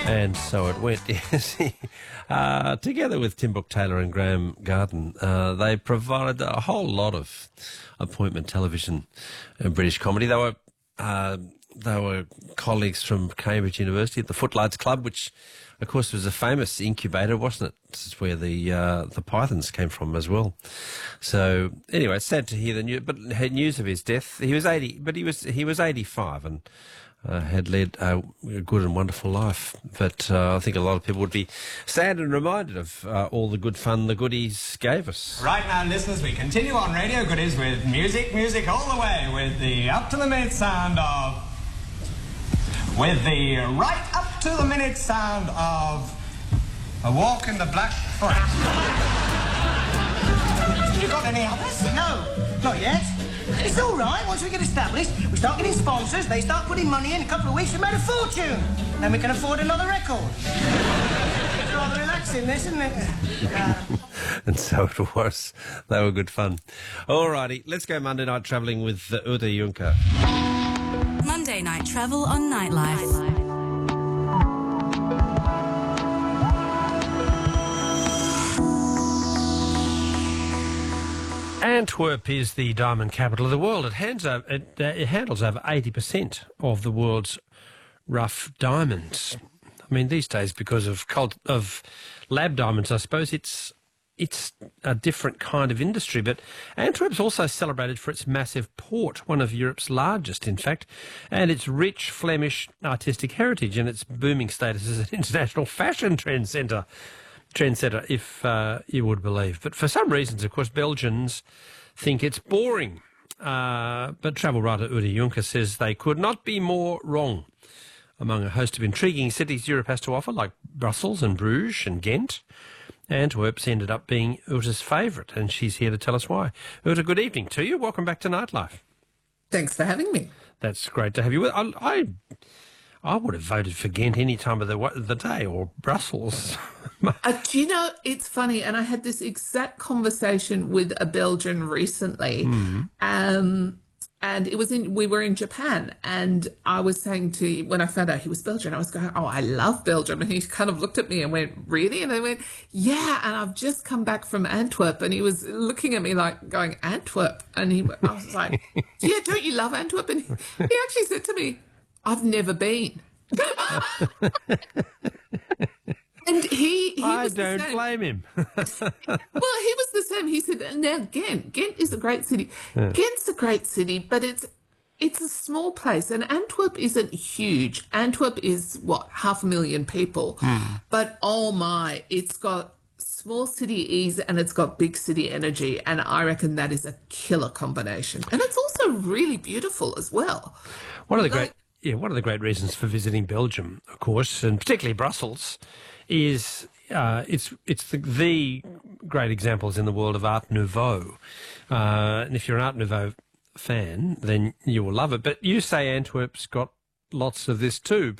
And so it went. Together with Tim Brooke Taylor and Graham Garden, they provided a whole lot of appointment television and British comedy. They were colleagues from Cambridge University at the Footlights Club, which, of course, was a famous incubator, wasn't it? This is where the Pythons came from as well. So anyway, it's sad to hear the news, but news of his death. He was 80, but he was 85 and had led a good and wonderful life. But I think a lot of people would be sad and reminded of all the good fun the Goodies gave us. Right now, listeners, we continue on Radio Goodies with music all the way, with the up to the minute sound of... With the right up to the minute sound of A Walk in the Black Forest. You got any others? No, not yet. It's all right. Once we get established, we start getting sponsors, they start putting money in. A couple of weeks, we made a fortune. Then we can afford another record. It's rather relaxing, this, isn't it? And so it was. They were good fun. All righty, let's go Monday night travelling with Uta Juncker. Monday Night Travel on Nightlife. Antwerp is the diamond capital of the world. It handles over 80% of the world's rough diamonds. I mean, these days, because of lab diamonds, I suppose it's a different kind of industry. But Antwerp's also celebrated for its massive port, one of Europe's largest, in fact, and its rich Flemish artistic heritage and its booming status as an international fashion trendsetter, if you would believe. But for some reasons, of course, Belgians think it's boring. But travel writer Uta Juncker says they could not be more wrong. Among a host of intriguing cities Europe has to offer, like Brussels and Bruges and Ghent, Antwerp's ended up being Uta's favourite, and she's here to tell us why. Uta, good evening to you. Welcome back to Nightlife. Thanks for having me. That's great to have you. I would have voted for Ghent any time of the day, or Brussels. Do you know, it's funny, and I had this exact conversation with a Belgian recently, and we were in Japan, and I was saying to, when I found out he was Belgian, I was going, oh, I love Belgium, and he kind of looked at me and went, really? And I went, yeah, and I've just come back from Antwerp, and he was looking at me like, going, Antwerp? And I was like, yeah, don't you love Antwerp? And he actually said to me, I've never been. And I don't blame him. Well, he was the same. He said, now Ghent is a great city. Yeah. Ghent's a great city, but it's a small place, and Antwerp isn't huge. Antwerp is, 500,000 people. But oh my, it's got small city ease and it's got big city energy, and I reckon that is a killer combination. And it's also really beautiful as well. One of the great reasons for visiting Belgium, of course, and particularly Brussels, is it's the great examples in the world of Art Nouveau. And if you're an Art Nouveau fan, then you will love it. But you say Antwerp's got lots of this too.